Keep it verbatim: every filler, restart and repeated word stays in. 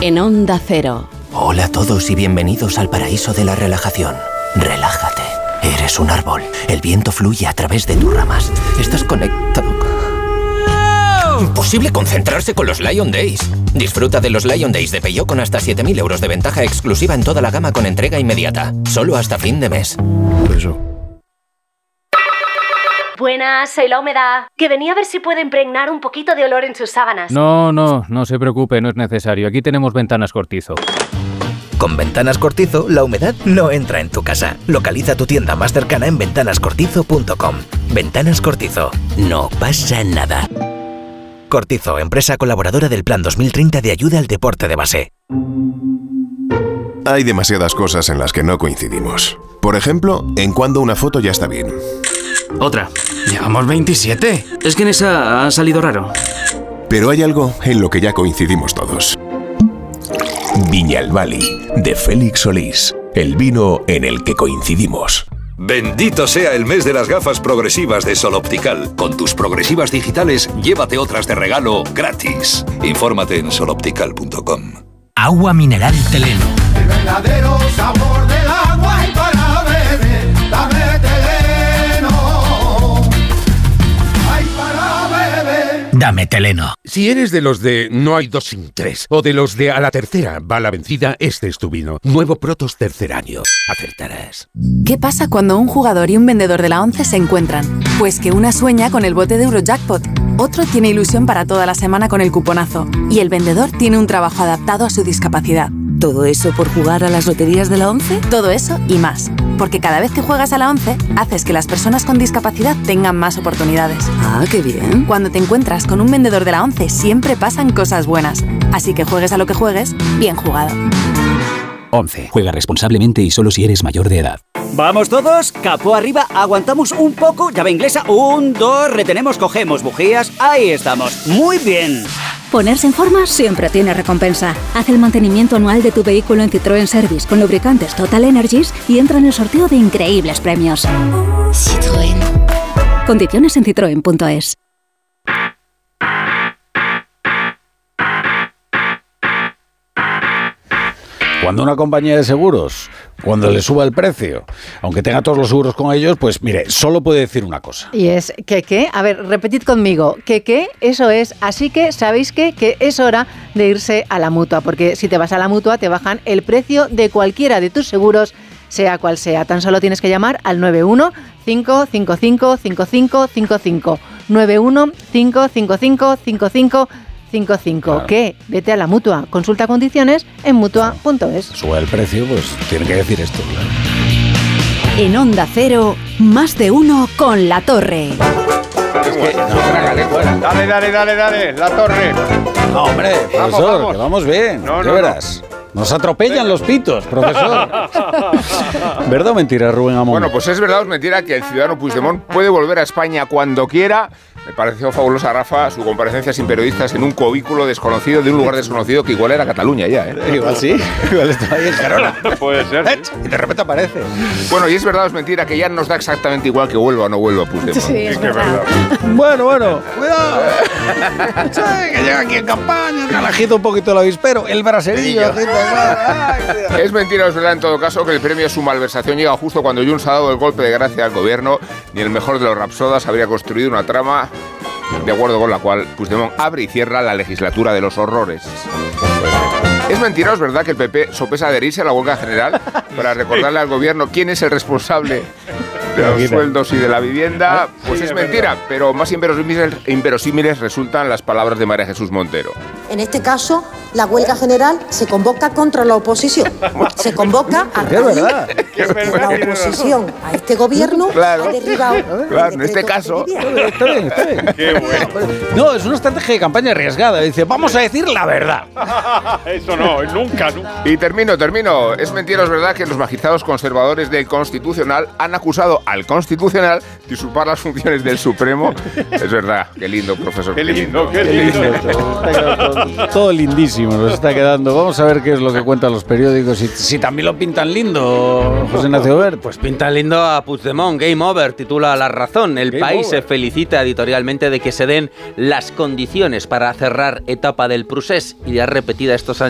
En Onda Cero. Hola a todos y bienvenidos al paraíso de la relajación. Relájate. Eres un árbol. El viento fluye a través de tus ramas. Estás conectado. Imposible concentrarse con los Lion Days. Disfruta de los Lion Days de Peugeot con hasta siete mil euros de ventaja exclusiva en toda la gama con entrega inmediata. Solo hasta fin de mes. Eso. Buenas, soy La Humedad. Que venía a ver si puedo impregnar un poquito de olor en sus sábanas. No, no, no se preocupe, no es necesario. Aquí tenemos Ventanas Cortizo. Con Ventanas Cortizo, la humedad no entra en tu casa. Localiza tu tienda más cercana en ventanas cortizo punto com. Ventanas Cortizo. No pasa nada. Cortizo, empresa colaboradora del Plan dos mil treinta de ayuda al deporte de base. Hay demasiadas cosas en las que no coincidimos. Por ejemplo, en cuando una foto ya está bien. Otra. Llevamos veintisiete. Es que en esa ha salido raro. Pero hay algo en lo que ya coincidimos todos. Viñalbali, de Félix Solís. El vino en el que coincidimos. Bendito sea el mes de las gafas progresivas de Sol Optical. Con tus progresivas digitales, llévate otras de regalo gratis. Infórmate en sol optical punto com. Agua mineral Teleno. El verdadero sabor del agua y para beber, dame Teleno. Ay, para beber. Dame Teleno. Si eres de los de no hay dos sin tres, o de los de a la tercera va la vencida, este es tu vino. Nuevo Protos tercer año. Acertarás. ¿Qué pasa cuando un jugador y un vendedor de la once se encuentran? Pues que una sueña con el bote de Eurojackpot, otro tiene ilusión para toda la semana con el cuponazo y el vendedor tiene un trabajo adaptado a su discapacidad. ¿Todo eso por jugar a las loterías de la once? Todo eso y más. Porque cada vez que juegas a la once, haces que las personas con discapacidad tengan más oportunidades. Ah, qué bien. Cuando te encuentras con un vendedor de la once, siempre pasan cosas buenas. Así que juegues a lo que juegues, bien jugado. once. Juega responsablemente y solo si eres mayor de edad. ¿Vamos todos? Capó arriba, aguantamos un poco, llave inglesa, un, dos, retenemos, cogemos bujías, ahí estamos. Muy bien. Ponerse en forma siempre tiene recompensa. Haz el mantenimiento anual de tu vehículo en Citroën Service con lubricantes Total Energies y entra en el sorteo de increíbles premios. Citroën. Condiciones en citroen punto es. Cuando una compañía de seguros, cuando le suba el precio, aunque tenga todos los seguros con ellos, pues mire, solo puede decir una cosa. Y es que qué, a ver, repetid conmigo, que qué, eso es, así que sabéis que, que es hora de irse a la Mutua, porque si te vas a la Mutua te bajan el precio de cualquiera de tus seguros, sea cual sea. Tan solo tienes que llamar al nueve uno cinco cinco cinco cinco cinco cinco cinco, nueve uno cinco cinco cinco cinco cinco cinco cinco. Claro. ¿Qué? Vete a la Mutua. Consulta condiciones en mutua punto es. Sube el precio, pues tiene que decir esto, claro. En Onda Cero, más de uno con La Torre. Es que, no, trágale, fuera. Dale, dale, dale, dale, La Torre. No, hombre, profesor, vamos, vamos. que vamos bien. No, ¿Qué no, verás? No. Nos atropellan los pitos, profesor. ¿Verdad o mentira, Rubén Amón? Bueno, pues es verdad o es mentira que el ciudadano Puigdemont puede volver a España cuando quiera. Me pareció fabulosa, Rafa, su comparecencia sin periodistas en un cubículo desconocido de un lugar desconocido que igual era Cataluña ya, ¿eh? Igual sí, igual estaba ahí en Gerona. Puede ser. ¿Sí? Y de repente aparece. Bueno, y es verdad o es mentira que ya nos da exactamente igual que vuelva o no vuelva Puigdemont. Sí, es, es verdad. verdad. Bueno, bueno, cuidado. Sí, que llega aquí en campaña, que agita un poquito el avispero, el braserillo. Es mentira o es verdad en todo caso que el premio a su malversación llega justo cuando Junts ha dado el golpe de gracia al gobierno y el mejor de los rapsodas habría construido una trama de acuerdo con la cual Puigdemont abre y cierra la legislatura de los horrores. Es mentira o es verdad que el P P sopesa adherirse a la huelga general para recordarle al gobierno quién es el responsable de los sueldos y de la vivienda. Pues es mentira, pero más inverosímiles, inverosímiles resultan las palabras de María Jesús Montero. En este caso, la huelga general se convoca contra la oposición. Se convoca a verdad. la oposición a este gobierno claro, ha derribado. Claro, en este caso. Está bien, está bien. Qué bueno. No, es una estrategia de campaña arriesgada. Dice, vamos a decir la verdad. Eso no, nunca, nunca. Y termino, termino. Es mentira o es verdad que los magistrados conservadores del Constitucional han acusado al Constitucional de usurpar las funciones del Supremo. Es verdad, qué lindo, profesor. Qué lindo, qué lindo. Qué lindo. Todo lindísimo nos está quedando. Vamos a ver qué es lo que cuentan los periódicos. Si, si también lo pintan lindo, José Ignacio Wert. Pues pintan lindo a Puigdemont. Game over, titula La Razón. El Game país over. se felicita editorialmente de que se den las condiciones para cerrar etapa del procés y ya repetida estos años.